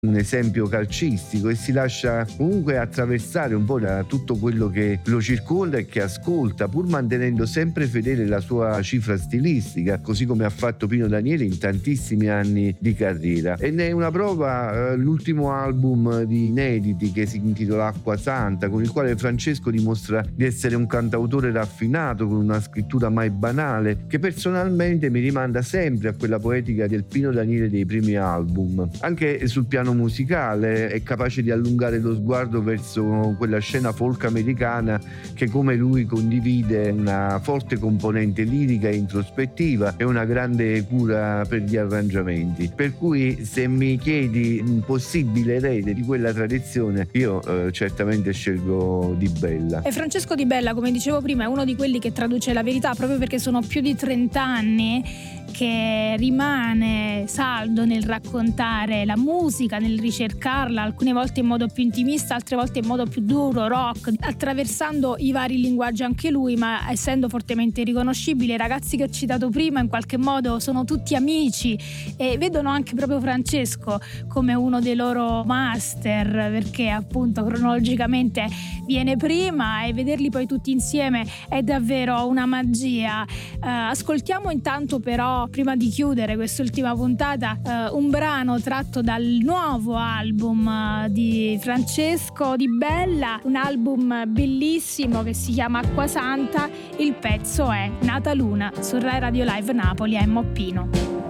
un esempio calcistico e si lascia comunque attraversare un po' da tutto quello che lo circonda e che ascolta, pur mantenendo sempre fedele la sua cifra stilistica, così come ha fatto Pino Daniele in tantissimi anni di carriera. E ne è una prova l'ultimo album di inediti che si intitola Acqua Santa, con il quale Francesco dimostra di essere un cantautore raffinato, con una scrittura mai banale, che personalmente mi rimanda sempre a quella poetica del Pino Daniele dei primi album. Anche sul piano musicale è capace di allungare lo sguardo verso quella scena folk americana che, come lui, condivide una forte componente lirica e introspettiva e una grande cura per gli arrangiamenti. Per cui, se mi chiedi un possibile erede di quella tradizione, io certamente scelgo Di Bella. E Francesco Di Bella, come dicevo prima, è uno di quelli che traduce la verità, proprio perché sono più di 30 anni che rimane saldo nel raccontare la musica, nel ricercarla, alcune volte in modo più intimista, altre volte in modo più duro, rock, attraversando i vari linguaggi anche lui, ma essendo fortemente riconoscibile. I ragazzi che ho citato prima in qualche modo sono tutti amici e vedono anche proprio Francesco come uno dei loro master, perché appunto cronologicamente viene prima, e vederli poi tutti insieme è davvero una magia. Ascoltiamo intanto però, prima di chiudere quest'ultima puntata, un brano tratto dal nuovo album di Francesco Di Bella, un album bellissimo che si chiama Acqua Santa. Il pezzo è Nata Luna su Rai Radio Live Napoli a Moppino.